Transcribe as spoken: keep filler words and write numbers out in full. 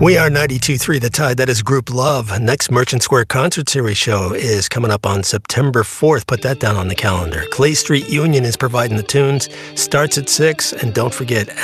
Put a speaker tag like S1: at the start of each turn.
S1: We are ninety-two point three The Tide. That is Group Love. Next Merchant Square Concert Series show is coming up on September fourth. Put that down on the calendar. Clay Street Union is providing the tunes. Starts at six. And don't forget,